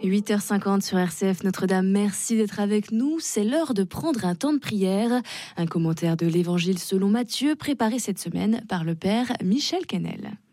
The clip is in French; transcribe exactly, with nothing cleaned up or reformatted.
huit heures cinquante sur R C F Notre-Dame, merci d'être avec nous. C'est l'heure de prendre un temps de prière. Un commentaire de l'Évangile selon Matthieu, préparé cette semaine par le Père Michel Kennel.